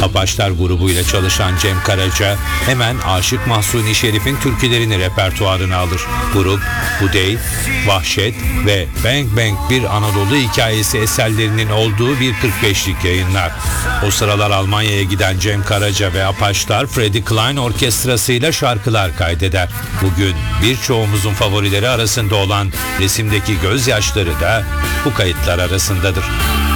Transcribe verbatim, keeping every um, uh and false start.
Apaçlar grubuyla çalışan Cem Karaca hemen Aşık Mahzuni Şerif'in türkülerini repertuarına alır. Grup Hudey, Vahşet ve Bang Bang bir Anadolu hikayesi eserlerinin olduğu bir kırk beşlik yayınlar. O sıralar Almanya'ya giden Cem Karaca ve Apaçlar Freddie Klein orkestrasıyla şarkılar kaydeder. Bugün birçoğumuzun favorileri arasında olan Resimdeki Gözyaşları da bu kayıtlar arasındadır.